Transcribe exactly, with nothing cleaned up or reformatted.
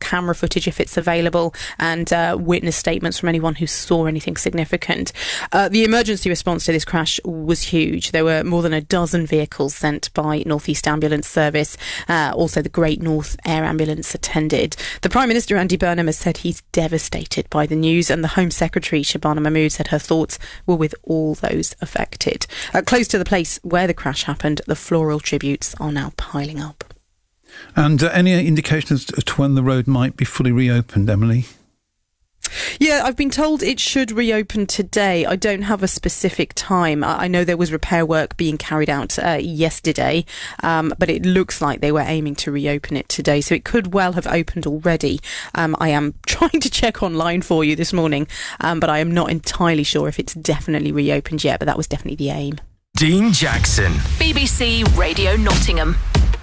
camera footage if it's available, and uh, witness statements from anyone who saw anything significant. Uh, the emergency response to this crash was huge. There were more than a dozen vehicles sent by North East Ambulance Service. Uh, also, the Great North Air Ambulance attended. The Prime Minister, Andy Burnham, has said he's devastated by the news, and the Home Secretary, Shabana Mahmood, said her thoughts were with all those affected. Uh, close to the place where the crash happened, the floral tributes are now piling up. And uh, any indications as to when the road might be fully reopened, Emily? Yeah, I've been told it should reopen today. I don't have a specific time. I know there was repair work being carried out uh, yesterday, um, but it looks like they were aiming to reopen it today, so it could well have opened already. Um, I am trying to check online for you this morning, um, but I am not entirely sure if it's definitely reopened yet, but that was definitely the aim. Dean Jackson, B B C Radio Nottingham.